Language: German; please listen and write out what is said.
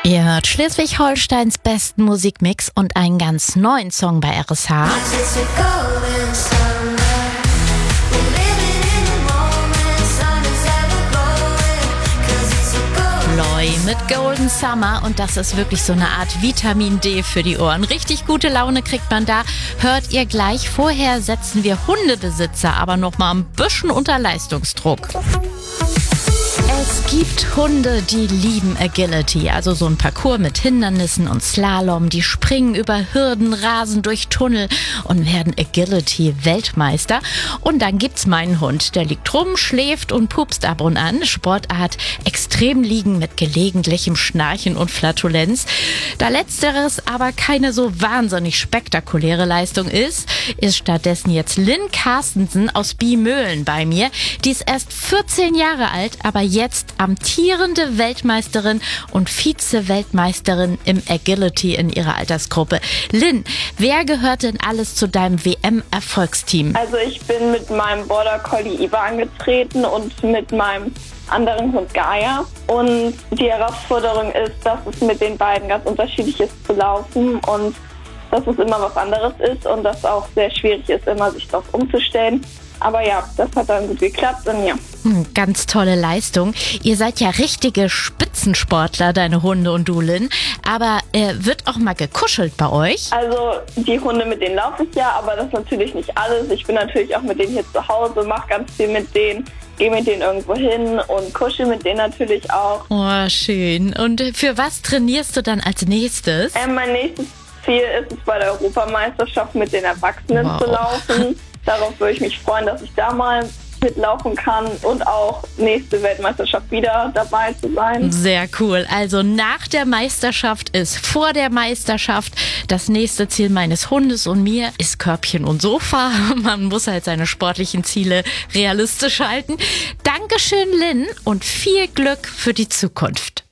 Ihr hört Schleswig-Holsteins besten Musikmix und einen ganz neuen Song bei RSH. Loy mit Golden Summer, und das ist wirklich so eine Art Vitamin D für die Ohren. Richtig gute Laune kriegt man da, hört ihr gleich. Vorher setzen wir Hundebesitzer aber noch mal ein bisschen unter Leistungsdruck. Es gibt Hunde, die lieben Agility, also so ein Parcours mit Hindernissen und Slalom. Die springen über Hürden, rasen durch Tunnel und werden Agility-Weltmeister. Und dann gibt's meinen Hund, der liegt rum, schläft und pupst ab und an. Sportart extrem liegen mit gelegentlichem Schnarchen und Flatulenz. Da letzteres aber keine so wahnsinnig spektakuläre Leistung ist stattdessen jetzt Lynn Carstensen aus Biemöhlen bei mir. Die ist erst 14 Jahre alt, aber jetzt amtierende Weltmeisterin und Vize-Weltmeisterin im Agility in ihrer Altersgruppe. Lynn, wer gehört denn alles zu deinem WM-Erfolgsteam? Also ich bin mit meinem Border Collie Iva angetreten und mit meinem anderen Hund Gaia. Und die Herausforderung ist, dass es mit den beiden ganz unterschiedlich ist zu laufen und dass es immer was anderes ist und dass auch sehr schwierig ist, immer sich darauf umzustellen. Aber ja, das hat dann gut geklappt und ja. Ganz tolle Leistung. Ihr seid ja richtige Spitzensportler, deine Hunde und du, Lynn. Aber wird auch mal gekuschelt bei euch? Also die Hunde, mit denen laufe ich ja, aber das ist natürlich nicht alles. Ich bin natürlich auch mit denen hier zu Hause, mache ganz viel mit denen, gehe mit denen irgendwo hin und kuschel mit denen natürlich auch. Oh, schön. Und für was trainierst du dann als nächstes? Mein nächstes Ziel ist es, bei der Europameisterschaft mit den Erwachsenen zu laufen. Darauf würde ich mich freuen, dass ich da mal mitlaufen kann und auch nächste Weltmeisterschaft wieder dabei zu sein. Sehr cool. Also nach der Meisterschaft ist vor der Meisterschaft. Das nächste Ziel meines Hundes und mir ist Körbchen und Sofa. Man muss halt seine sportlichen Ziele realistisch halten. Dankeschön, Lynn, und viel Glück für die Zukunft.